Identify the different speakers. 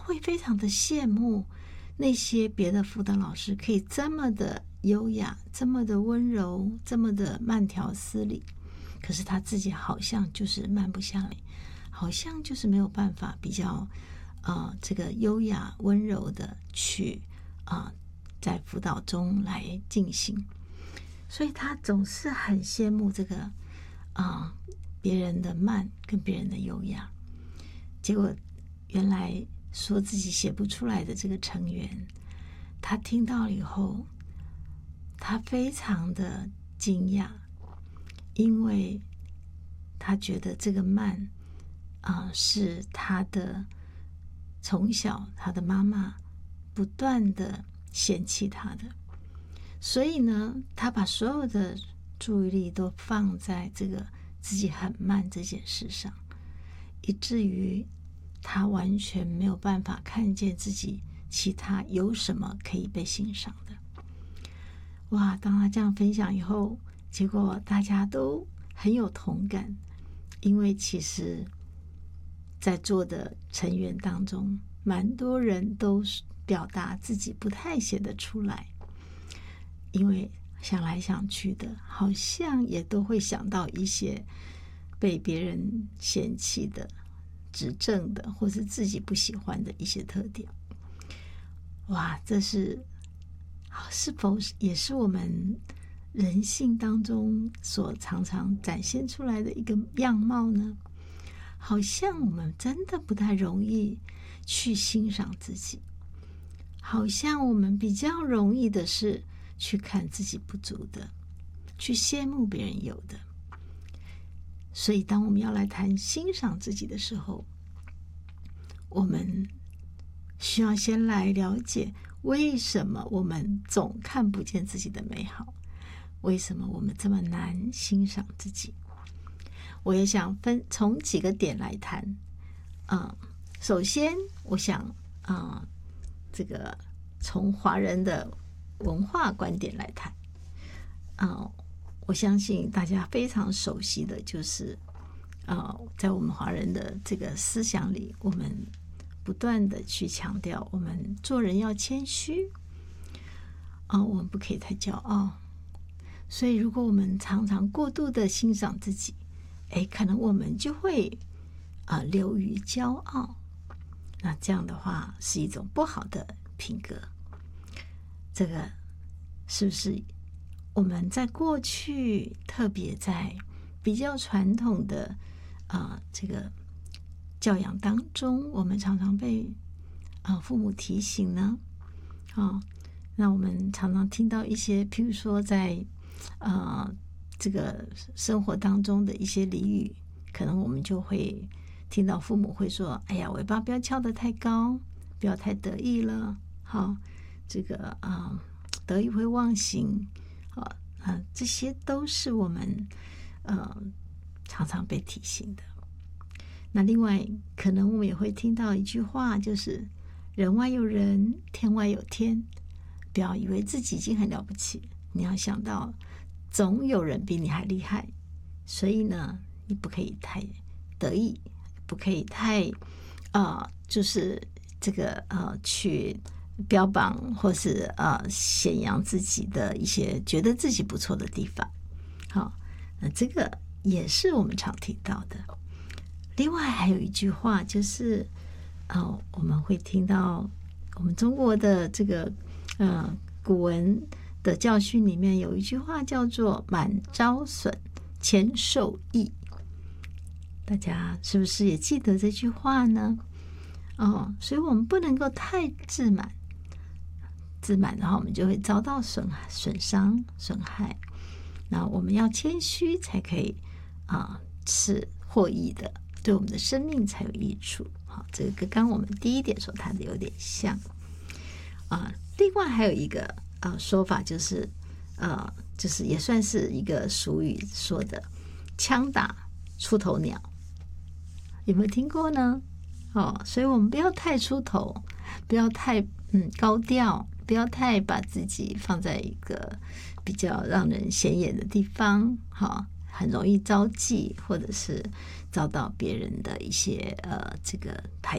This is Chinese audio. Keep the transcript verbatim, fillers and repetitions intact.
Speaker 1: 会非常的羡慕那些别的辅导老师可以这么的优雅，这么的温柔，这么的慢条斯理，可是他自己好像就是慢不下来，好像就是没有办法比较呃这个优雅温柔的去啊、呃、在辅导中来进行，所以他总是很羡慕这个啊、呃、别人的慢跟别人的优雅。结果原来说自己写不出来的这个成员，他听到以后，他非常的惊讶，因为他觉得这个慢啊、呃、是他的从小他的妈妈不断的嫌弃他的，所以呢，他把所有的注意力都放在这个自己很慢这件事上，以至于他完全没有办法看见自己其他有什么可以被欣赏的。哇，当他这样分享以后，结果大家都很有同感，因为其实在座的成员当中，蛮多人都表达自己不太写得出来，因为想来想去的，好像也都会想到一些被别人嫌弃的、指正的，或是自己不喜欢的一些特点。哇，这是是否也是我们人性当中所常常展现出来的一个样貌呢？好像我们真的不太容易去欣赏自己，好像我们比较容易的是去看自己不足的，去羡慕别人有的。所以当我们要来谈欣赏自己的时候，我们需要先来了解为什么我们总看不见自己的美好，为什么我们这么难欣赏自己。我也想分从几个点来谈。嗯，首先我想嗯，这个从华人的文化观点来谈。嗯，我相信大家非常熟悉的就是呃，在我们华人的这个思想里，我们不断的去强调我们做人要谦虚啊、呃，我们不可以太骄傲。所以如果我们常常过度的欣赏自己，哎，可能我们就会啊、呃、流于骄傲，那这样的话是一种不好的品格。这个是不是我们在过去，特别在比较传统的啊、呃、这个教养当中，我们常常被啊、呃、父母提醒呢？啊、哦，那我们常常听到一些，譬如说在啊、呃这个生活当中的一些俚语，可能我们就会听到父母会说：“哎呀，尾巴不要翘得太高，不要太得意了。”好，这个啊、呃，得意会忘形。啊啊，这些都是我们呃常常被提醒的。那另外，可能我们也会听到一句话，就是“人外有人，天外有天”。不要以为自己已经很了不起，你要想到总有人比你还厉害。所以呢，你不可以太得意，不可以太啊、呃，就是这个呃去标榜或是呃显扬自己的一些觉得自己不错的地方。好，那这个也是我们常听到的。另外还有一句话，就是哦，我们会听到我们中国的这个呃古文的教训里面有一句话叫做“满招损，谦受益”。大家是不是也记得这句话呢？哦，所以我们不能够太自满，自满的话，我们就会遭到损损伤、损害。那我们要谦虚，才可以啊、呃、是获益的，对我们的生命才有益处。好，这个跟刚我们第一点所谈的有点像啊、呃。另外还有一个呃说法，就是呃，就是也算是一个俗语说的“枪打出头鸟”，有没有听过呢？哦，所以我们不要太出头，不要太嗯高调，不要太把自己放在一个比较让人显眼的地方，好、哦，很容易招忌，或者是遭到别人的一些呃这个排